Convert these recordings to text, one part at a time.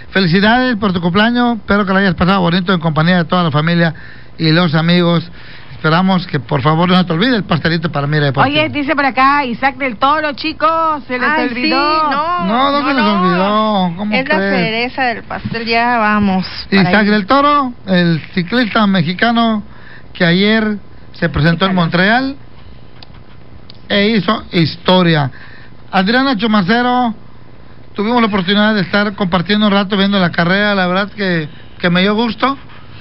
felicidades por tu cumpleaños, espero que lo hayas pasado bonito en compañía de toda la familia y los amigos. Esperamos que por favor no te olvides el pastelito para Mira Deportivo. Oye, dice por acá Isaac del Toro, chicos, se les olvidó. Sí, no se les olvidó. ¿Cómo es crees? la cereza del pastel, ya vamos. Isaac del Toro, el ciclista mexicano que ayer se presentó en Montreal e hizo historia. Adriana Chumacero, tuvimos la oportunidad de estar compartiendo un rato viendo la carrera, la verdad que me dio gusto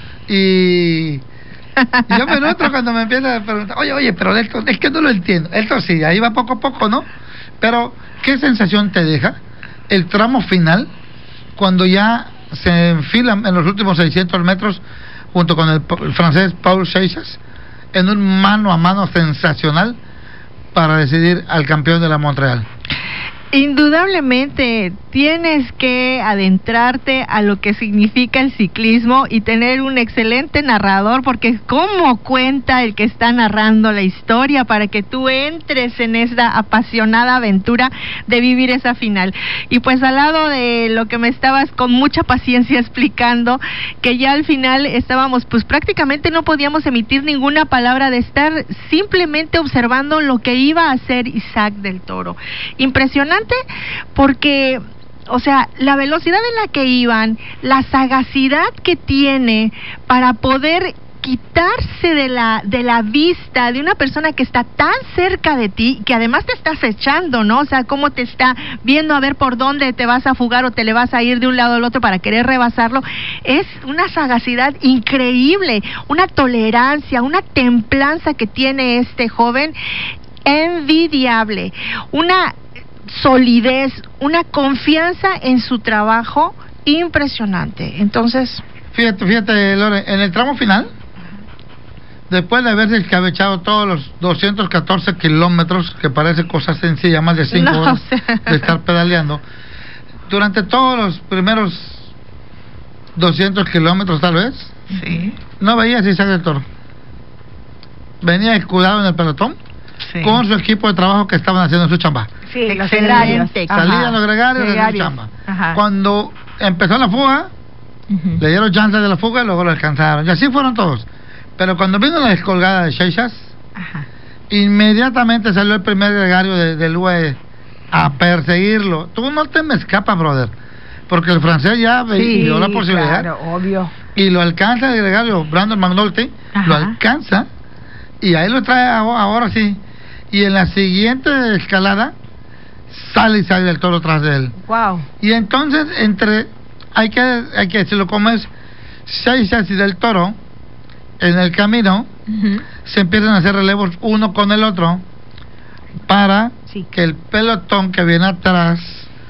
y yo me noto cuando me empieza a preguntar, oye, pero esto es que no lo entiendo. Esto sí, ahí va poco a poco, ¿no? Pero, ¿qué sensación te deja el tramo final cuando ya se enfilan en los últimos 600 metros junto con el francés Paul Seixas en un mano a mano sensacional para decidir al campeón de la Montreal? Indudablemente tienes que adentrarte a lo que significa el ciclismo y tener un excelente narrador, porque cómo cuenta el que está narrando la historia para que tú entres en esa apasionada aventura de vivir esa final. Y pues al lado de lo que me estabas con mucha paciencia explicando, que ya al final estábamos, pues prácticamente no podíamos emitir ninguna palabra de estar simplemente observando lo que iba a hacer Isaac del Toro. Impresionante, porque, o sea, la velocidad en la que iban, la sagacidad que tiene para poder quitarse de la vista de una persona que está tan cerca de ti, que además te estás echando, ¿no? O sea, cómo te está viendo a ver por dónde te vas a fugar o te le vas a ir de un lado al otro para querer rebasarlo. Es una sagacidad increíble, una tolerancia, una templanza que tiene este joven envidiable, una solidez, una confianza en su trabajo impresionante. Entonces, fíjate, Lore, en el tramo final, después de haberse escabechado todos los 214 kilómetros, que parece cosa sencilla, más de 5 horas de estar pedaleando, durante todos los primeros 200 kilómetros tal vez, sí, no veías a Isaac del Toro. Venía escudado en el pelotón, sí, con su equipo de trabajo que estaban haciendo su chamba. Sí, los gregarios. Salían los gregarios de su chamba. Ajá. Cuando empezó la fuga, le dieron chance de la fuga y luego lo alcanzaron. Y así fueron todos. Pero cuando vino la descolgada de Seixas, inmediatamente salió el primer gregario del UE a perseguirlo. Tú no te me escapas, brother, porque el francés ya vio la posibilidad. Claro, obvio. Y lo alcanza el gregario Brandon McNulty, lo alcanza y ahí lo trae ahora sí. Y en la siguiente escalada sale Isaac del Toro tras de él. Wow. Y entonces hay que decirlo como es, Seixas y del Toro en el camino se empiezan a hacer relevos uno con el otro para que el pelotón que viene atrás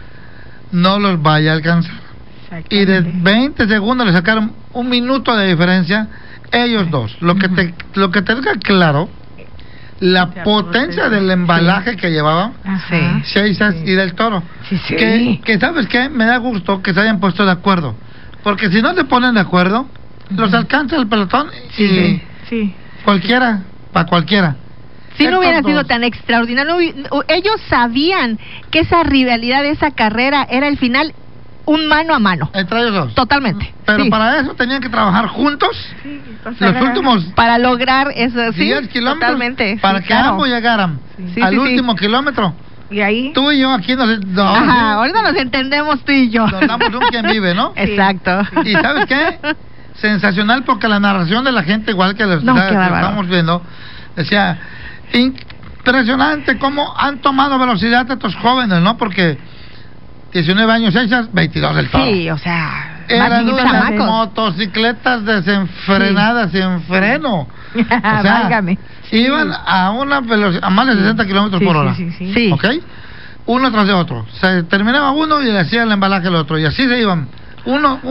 no los vaya a alcanzar. Y de 20 segundos le sacaron 1 minuto de diferencia ellos dos. Lo que te deja claro la potencia del embalaje que llevaban Seixas y del Toro. Que ¿sabes qué? Me da gusto que se hayan puesto de acuerdo, porque si no se ponen de acuerdo, los alcanza el pelotón y cualquiera, para cualquiera. Si no hubiera sido tan extraordinario, ellos sabían que esa rivalidad, esa carrera era el final, un mano a mano. Entre ellos dos. Totalmente. Pero para eso tenían que trabajar juntos los últimos para lograr eso, 10 kilómetros, totalmente, para que ambos llegaran al último kilómetro. Y ahí tú y yo aquí ahorita nos entendemos tú y yo. Nos damos un quien vive, ¿no? Exacto. Y ¿sabes qué? Sensacional, porque la narración de la gente, igual que lo estamos viendo, decía, impresionante cómo han tomado velocidad estos jóvenes, ¿no? Porque 19 años Seixas, 22 del Toro. Sí, o sea, eran unas motocicletas desenfrenadas, sin freno. O sea, válgame. Iban a una velocidad, a más de 60 kilómetros por hora. Sí. ¿Ok? Uno tras de otro. Se terminaba uno y le hacía el embalaje al otro. Y así se iban. Uno.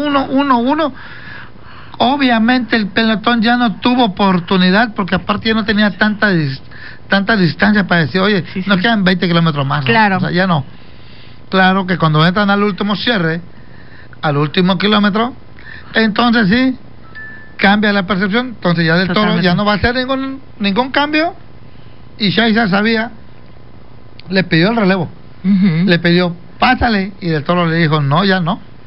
Obviamente el pelotón ya no tuvo oportunidad, porque aparte ya no tenía tanta distancia para decir, oye, nos quedan 20 kilómetros más. Claro. O sea, ya no. Claro que cuando entran al último cierre, al último kilómetro, entonces sí cambia la percepción. Entonces ya del Toro ya no va a hacer ningún cambio, y Seixas sabía, le pidió el relevo, le pidió pásale, y del Toro le dijo no, ya no.